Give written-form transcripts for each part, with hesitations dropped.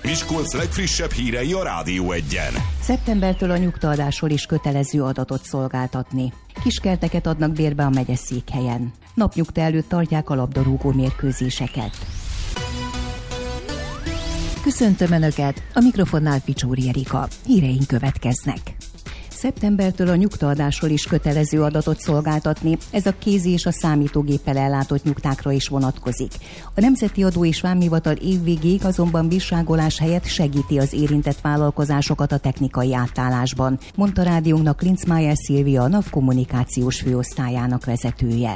Miskolc legfrissebb hírei a Rádió Egyen. Szeptembertől a nyugtaadásról is kötelező adatot szolgáltatni. Kiskerteket adnak bérbe a megyeszékhelyen. Napnyugta előtt tartják a labdarúgó mérkőzéseket. Köszöntöm Önöket, a mikrofonnál Picsóri Erika. Híreink következnek. Szeptembertől a nyugtaadásról is kötelező adatot szolgáltatni, ez a kézi és a számítógéppel ellátott nyugtákra is vonatkozik. A Nemzeti Adó és Vámhivatal évvégéig azonban bírságolás helyett segíti az érintett vállalkozásokat a technikai átállásban, mondta rádiónknak Linzmeier Szilvia, a NAV kommunikációs főosztályának vezetője.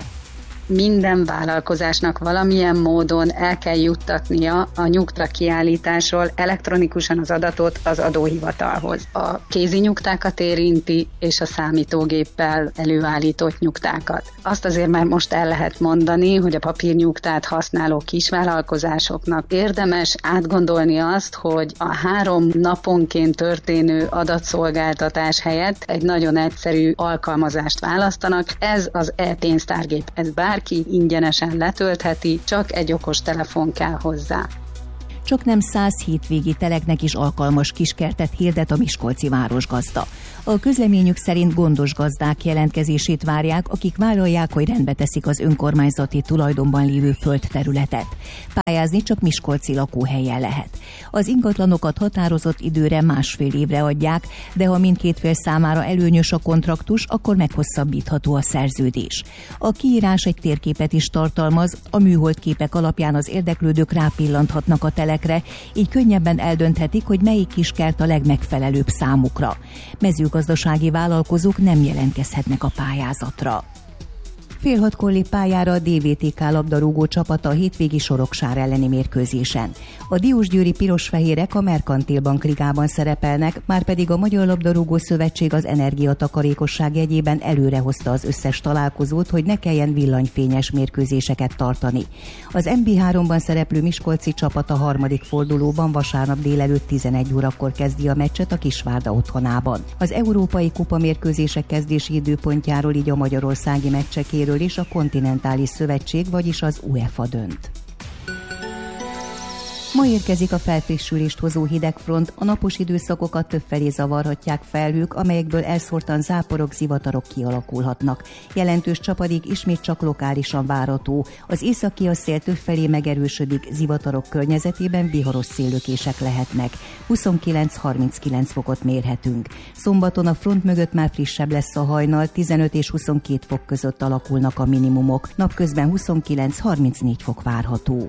Minden vállalkozásnak valamilyen módon el kell juttatnia a nyugta kiállításról elektronikusan az adatot az adóhivatalhoz. A kézi nyugtákat érinti, és a számítógéppel előállított nyugtákat. Azt azért már most el lehet mondani, hogy a papírnyugtát használó kisvállalkozásoknak érdemes átgondolni azt, hogy a 3 naponként történő adatszolgáltatás helyett egy nagyon egyszerű alkalmazást választanak. Ez az e-pénztárgép. Ez bárki ingyenesen letöltheti, csak egy okos telefon kell hozzá. Csak nem 100 hétvégi teleknek is alkalmas kiskertet hirdet a miskolci városgazda. A közleményük szerint gondos gazdák jelentkezését várják, akik vállalják, hogy rendbe teszik az önkormányzati tulajdonban lévő földterületet. Pályázni csak miskolci lakóhelyen lehet. Az ingatlanokat határozott időre 1,5 évre adják, de ha mindkét fél számára előnyös a kontraktus, akkor meghosszabbítható a szerződés. A kiírás egy térképet is tartalmaz, a műholdképek alapján az érdeklődők rápillanthatnak a telekre, így könnyebben eldönthetik, hogy melyik kiskert a legmegfelelőbb számukra. Mezőgazdasági vállalkozók nem jelentkezhetnek a pályázatra. Fél 6-kor lép pályára a DVTK labdarúgó csapata a hétvégi Soroksár elleni mérkőzésen. A diósgyőri Piros-Fehérek a Merkantil Bank ligában szerepelnek, márpedig a Magyar Labdarúgó Szövetség az energiatakarékosság jegyében előrehozta az összes találkozót, hogy ne kelljen villanyfényes mérkőzéseket tartani. Az MB3-ban szereplő miskolci csapat a 3. fordulóban vasárnap délelőtt 11 órakor kezdi a meccset a Kisvárda otthonában. Az Európai Kupa mérkőzések kezdési időpontjáról, így a magyarországi meccsekéről és a Kontinentális Szövetség, vagyis az UEFA dönt. Ma érkezik a felfrissülést hozó hidegfront, a napos időszakokat többfelé zavarhatják felhők, amelyekből elszórtan záporok, zivatarok kialakulhatnak. Jelentős csapadék ismét csak lokálisan várható. Az északi szél többfelé megerősödik, zivatarok környezetében viharos széllökések lehetnek. 29-39 fokot mérhetünk. Szombaton a front mögött már frissebb lesz a hajnal, 15 és 22 fok között alakulnak a minimumok. Napközben 29-34 fok várható.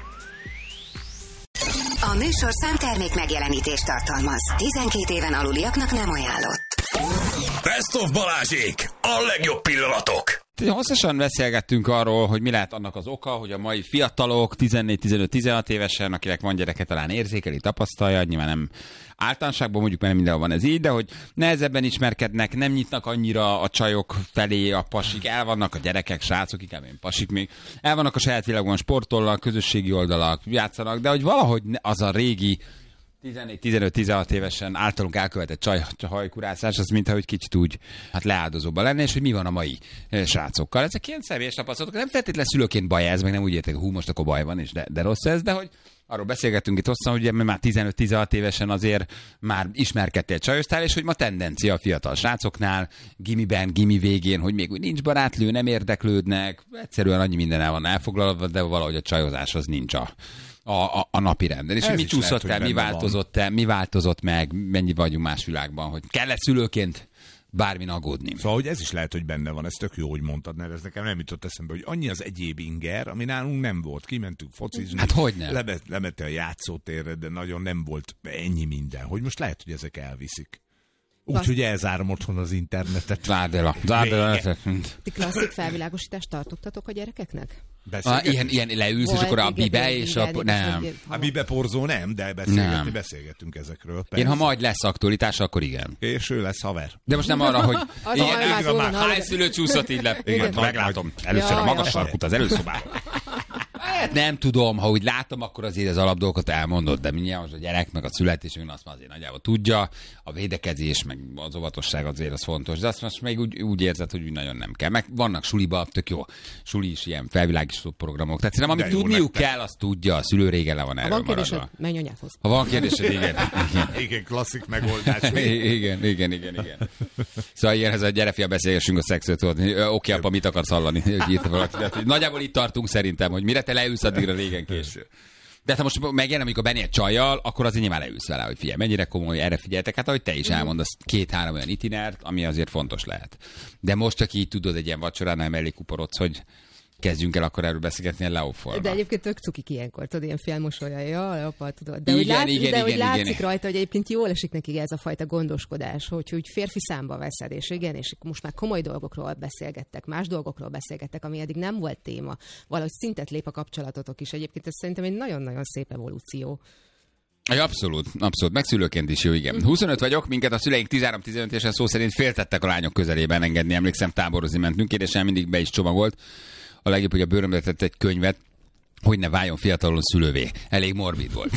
A műsorszám termék megjelenítést tartalmaz. 12 éven aluliaknak nem ajánlott. Best of Balázsék! A legjobb pillanatok! Hosszasan beszélgettünk arról, hogy mi lehet annak az oka, hogy a mai fiatalok 14-15-16 évesen, akinek van gyereke, talán érzékeli, tapasztalja, nyilván nem általánosságban, mondjuk, mert nem mindenhol van ez így, de hogy nehezebben ismerkednek, nem nyitnak annyira a csajok felé, a pasik, el vannak a gyerekek, srácok, inkább én pasik még, el vannak a saját világban, sportolnak, közösségi oldalak, játszanak, de hogy valahogy az a régi 14-15-16 évesen általunk elkövetett csajkurászás, az mintha hogy kicsit úgy leáldozóban lenne, és hogy mi van a mai srácokkal. Ezek ilyen személyes tapasztalatok, nem feltétlenül szülőként baj ez, meg nem úgy értek, hogy most akkor baj van, és de rossz ez, de hogy arról beszélgettünk itt hosszan, hogy már 15-16 évesen azért már ismerkedtél csajosztál, és hogy ma tendencia a fiatal srácoknál, gimiben, gimi végén, hogy még úgy nincs barátlő, nem érdeklődnek, egyszerűen annyi minden el van elfoglalva, de valahogy a csajozás az nincs a napi renden. És hogy mi csúszott el, mi változott meg, mennyi vagyunk más világban, hogy kellett szülőként bármin aggódni. Szóval, hogy ez is lehet, hogy benne van, ez tök jó, hogy mondtad, mert ez nekem nem jutott eszembe, hogy annyi az egyéb inger, ami nálunk nem volt. Kimentünk focizni, hát hogy nem? Lemette a játszótérre, de nagyon nem volt ennyi minden. Hogy most lehet, hogy ezek elviszik. Úgyhogy elzárom otthon az internetet. Zárdela. Ti klasszik felvilágosítást tartottatok a gyerekeknek? Ilyen leülsz, és akkor a bibe, és akkor nem. A bibe porzó nem, de beszélgettünk ezekről. Persze. Én, ha majd lesz aktualitás, akkor igen. És ő lesz haver. De most nem arra, hogy hány szülő csúszott így le. Igen, meglátom. Először a magas sarkút az előszobában. Hát nem tudom, ha úgy látom, akkor azért az alapdolgokat elmondod, de mindjárt most a gyerek, meg a születésünk azt már azért nagyjából tudja, a védekezés, meg az óvatosság azért az fontos, de azt most még úgy érzed, hogy úgy nagyon nem kell. Meg vannak suliba, tök jó, suli is ilyen felvilágosító programok. Tehát szerintem, amit tudniuk kell, azt tudja, a szülő régen le van erről maradva. Ha van kérdésed, menj anyádhoz. Ha van kérdésed, igen. Igen, klasszik megoldás. Igen. Szóval ilyen, ez a gyere fia, beszélgessünk a szexről, tudod. Oké, apa, mit akarsz hallani? Nagyjából itt tartunk szerintem, hogy mire te leülsz, addigra régen késő. De ha most megjelen, amikor benni egy csajjal, akkor azért nyilván leülsz vele, hogy figyelj, mennyire komoly, erre figyeltek. Hát ahogy te is elmondasz, 2-3 olyan itinert, ami azért fontos lehet. De most csak így tudod egy ilyen vacsoránál mellé kuporodsz, hogy kezdjünk el akkor erről beszélgetni a leófolva. De egyébként tök cukik ilyenkor, tudod, ilyen félmosolja, apa, tudod. De igen, hogy látszik rajta, hogy egyébként jól esik neki ez a fajta gondoskodás, hogy férfi számba veszed, és igen, és most már komoly dolgokról beszélgettek, más dolgokról beszélgettek, ami eddig nem volt téma. Valahogy szintet lép a kapcsolatotok is. Egyébként ez szerintem egy nagyon-nagyon szép evolúció. Abszolút. Megszülőként is jó, igen. 25 vagyok, minket a szüleink 13-15 évesen szó szerint féltettek a lányok közelében engedni. Emlékszem, táborozni mentünk, édesem mindig be is csomagolt. A legjobb, hogy a bőrömbe tett egy könyvet, hogy ne váljon fiatalon szülővé. Elég morbid volt.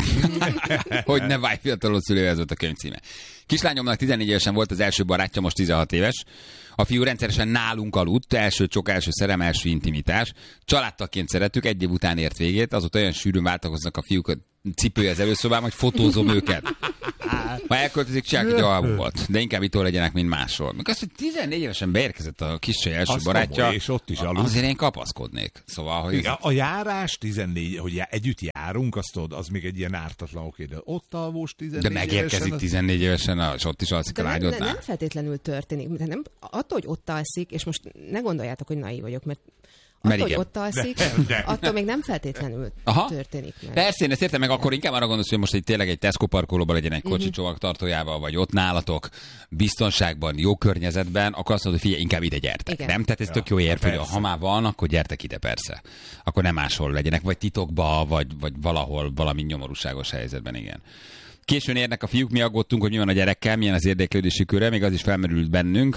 Hogy ne válj fiatalon szülővé, ez volt a könyv címe. Kislányomnak 14 évesen volt az első barátja, most 16 éves. A fiú rendszeresen nálunk aludt, első csok, első szerelem, első intimitás. Családtagként szerettük, egy év után ért végét, azóta olyan sűrűn váltakoznak a fiúk cipője az előszobában, hogy fotózom őket. Ha elköltözik, csak egy albumot, de inkább itt legyenek, mint máshol. Meg azt, hogy 14 évesen beérkezett a kiscsaj első barátja, és ott is aludt. Azért én kapaszkodnék. Szóval, hogy a járás 14, hogy együtt járunk, azt tudod, az még egy ilyen ártatlan, oké, de ott alvós 14 évesen. De megérkezik 14 évesen, és ott is alszik a lányodnál. Nem feltétlenül történik. Nem, attól, hogy ott alszik, és most ne gondoljátok, hogy naív vagyok, mert attól, hogy ott alszik, attól még nem feltétlenül történik meg. Persze, én ezt értem, meg akkor inkább arra gondolsz, hogy most egy tényleg egy Tesco parkolóban legyen egy kocsi csomagtartójával, vagy ott nálatok, biztonságban, jó környezetben, akkor azt mondod, hogy figyelj, inkább ide gyertek. Igen. Nem? Tehát ez tök jó érv, hogy ha már van, akkor gyertek ide, persze. Akkor nem máshol legyenek, vagy titokba, vagy valahol valami nyomorúságos helyzetben, igen. Későn érnek a fiúk, mi aggódtunk, hogy mi van a gyerekkel, milyen az érdeklődési köre, még az is felmerült bennünk.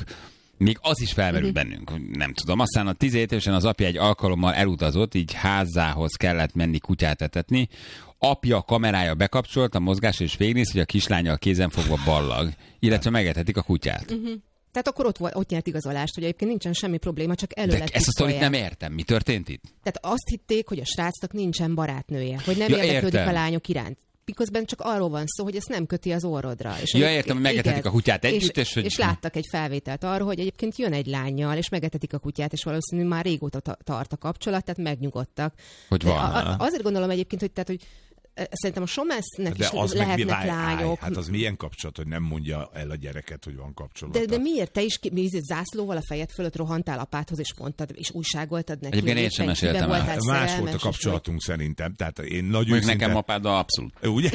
Nem tudom. Aztán a 17 évesen az apja egy alkalommal elutazott, így házához kellett menni kutyát etetni. Apja kamerája bekapcsolt, a mozgás és végignéz, hogy a kislánya a kézen fogva ballag, illetve megetetik a kutyát. Tehát akkor ott nyert igazolást, hogy egyébként nincsen semmi probléma, csak elő lett. Ezt a sztorit nem értem. Mi történt itt? Tehát azt hitték, hogy a srácnak nincsen barátnője, hogy nem érdeklődik a lányok iránt. Miközben csak arról van szó, hogy ezt nem köti az orrodra. És értem, hogy megetetik a kutyát együtt, és láttak egy felvételt arról, hogy egyébként jön egy lánnyal, és megetetik a kutyát, és valószínűleg már régóta tart a kapcsolat, tehát megnyugodtak. Hogy van. Azért gondolom egyébként, hogy szerintem a Somesznek is lehetnek lányok. Hát az milyen kapcsolat, hogy nem mondja el a gyereket, hogy van kapcsolat. De miért? Te is zászlóval a fejed fölött rohantál apádhoz, és mondtad, és újságoltad neki. Egyébként én sem meséltem el. Más volt a kapcsolatunk szerintem. Tehát én nagyon szinte... nekem apáddal abszolút. Ugye?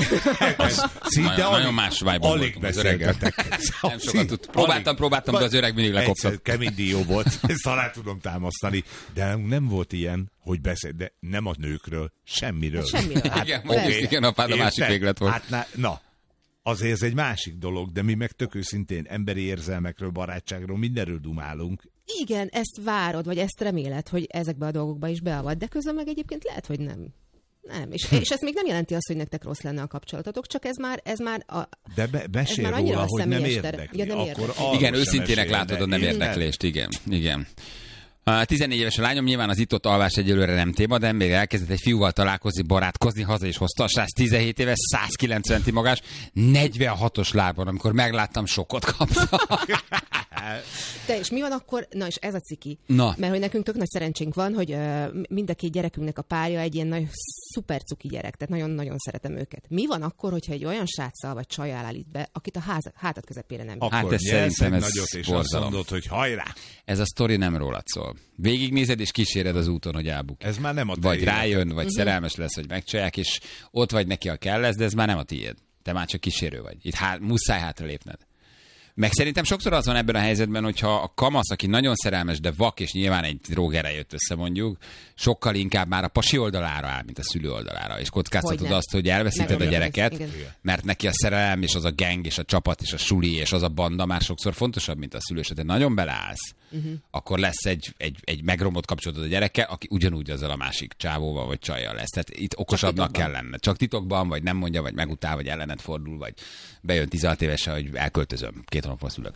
Nagyon más vibe-ban alig beszélgetek. Nem sokat próbáltam, de az öreg mindig lekoptott. Kemény dió volt, ezt alá tudom támasztani. De nem volt ilyen, hogy beszél, de nem a nőkről, semmiről. Igen, apád a másik véglet volt. Na, azért ez egy másik dolog, de mi meg tök őszintén emberi érzelmekről, barátságról, mindenről dumálunk. Igen, ezt várod, vagy ezt reméled, hogy ezekbe a dolgokba is beavad, de közben meg egyébként lehet, hogy nem. Nem, és ez még nem jelenti azt, hogy nektek rossz lenne a kapcsolatotok, csak ez már De besél róla, hogy nem érdekli. Igen, őszintének látod a nem érdeklést, igen. 14 éves a lányom, nyilván az itt-ott alvás egyelőre nem téma, de még elkezdett egy fiúval találkozni, barátkozni, haza is hozta a srác, 17 éves, 190 cm magas, 46-os lábon, amikor megláttam, sokkot kaptam. Te, és mi van akkor? Na, és ez a ciki. Na. Mert hogy nekünk tök nagy szerencsénk van, hogy mind a két gyerekünknek a párja egy ilyen nagy szuper cuki gyerek, tehát nagyon-nagyon szeretem őket. Mi van akkor, hogyha egy olyan sráccal vagy csajjal állít be, akit a hátad közepére nem akkor hát ez szerintem ez nagyot, és azt mondod, hogy hajrá! Ez a sztori nem rólad szól. Végignézed és kíséred az úton, hogy elbuk. Ez már nem a vagy rájön, vagy szerelmes lesz, hogy megcsalják, és ott vagy neki, a kell lesz, de ez már nem a tiéd. Te már csak kísérő vagy. Itt muszáj hátra lépned. Meg szerintem sokszor az van ebben a helyzetben, hogyha a kamasz, aki nagyon szerelmes, de vak, és nyilván egy drógerre jött össze mondjuk, sokkal inkább már a pasi oldalára áll, mint a szülő oldalára. És kockáztatod azt, hogy elveszíted a gyereket, mert neki a szerelem, és az a geng, és a csapat, és a suli, és az a banda már sokszor fontosabb, mint a szülő. De nagyon beleállsz. akkor lesz egy megromlott kapcsolatod a gyerekkel, aki ugyanúgy azzal a másik csávóval vagy csajjal lesz. Tehát itt okosabbnak kell lenne. Csak titokban, vagy nem mondja, vagy megutál, vagy ellenet fordul, vagy bejön 16 évesen, hogy elköltözöm, 2 hónapon szülök.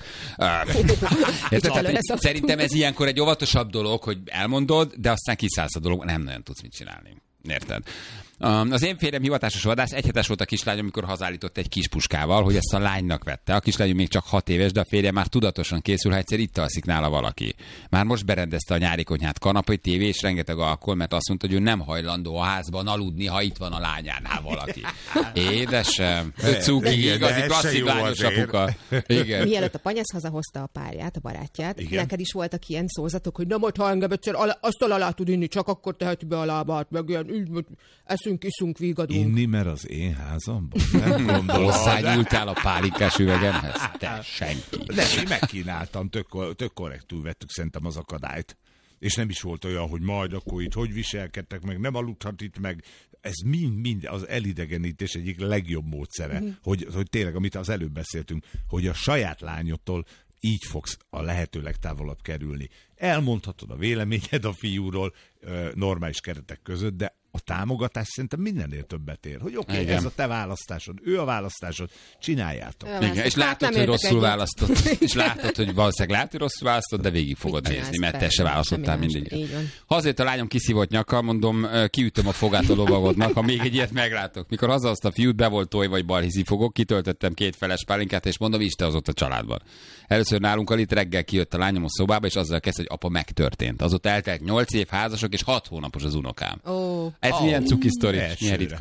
Szerintem ez ilyenkor egy óvatosabb dolog, hogy elmondod, de aztán kiszállsz a dolog, nem nagyon tudsz mit csinálni. Érted? Az én férjem hivatásos vadász, 1 hetes volt a kislány, amikor hazállított egy kis puskával, hogy ezt a lánynak vette. A kislány még csak 6 éves, de a férje már tudatosan készül, ha egyszer itt alszik nála valaki. Már most berendezte a nyári konyhát, kanapé, tévé és rengeteg alkohol, mert azt mondta, hogy ő nem hajlandó a házban aludni, ha itt van a lányánál valaki. Édesem, cuki, igazi klasszik lányos apuka. Igen. Mielőtt a panyasz hazahozta a párját, a barátját, neked is voltak ilyen szózatok, hogy na majd ha engem egyszer asztal alá tud inni, csak akkor teheti be a lábát, meg ilyen eszünk, iszunk, vígadunk. Inni, mert az én házamban? Nem gondolom. Hozzágyúltál a pálinkás üvegemhez? Te senki. Nem, én megkínáltam, tök korrektül vettük szerintem az akadályt. És nem is volt olyan, hogy majd akkor itt hogy viselkedtek meg, nem aludhat itt meg. Ez mind az elidegenítés egyik legjobb módszere, hogy tényleg, amit az előbb beszéltünk, hogy a saját lányodtól így fogsz a lehető legtávolabb kerülni. Elmondhatod a véleményed a fiúról normális keretek között, de a támogatás szerintem mindennél többet ér. Hogy oké, ez a te választásod, ő a választásod, csináljátok. Igen, és látod, hogy rosszul választott. És látod, hogy valószínűleg látod, hogy rosszul választott, de végig fogod nézni, mert te se választottál mindig. Ha azért a lányom kiszívott nyaka, mondom, kiütöm a fogát a lovagodnak, ha még egy ilyet meglátok. Mikor hazahozta a fiút, be volt toj vagy balhizi fogok, kitöltöttem 2 feles pálinkát, és mondom, Isten az ott a családban. Először nálunk alig reggel kijött a lányom a szobába, és azzal kezdte, hogy apa megtörtént. Azóta eltelt 8 év házasok, és 6 hónapos az unokám. Ez milyen cuki sztori, milyen ritka.